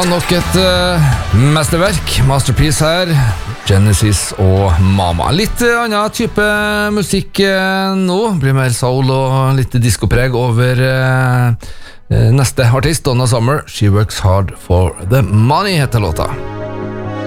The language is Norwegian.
nok et mesterverk, masterpiece her. Genesis og Mama. Litt annen type musikk nå. Blir mer soul og litt diskopreg over neste artist, Donna Summer. She Works Hard for the Money heter låta.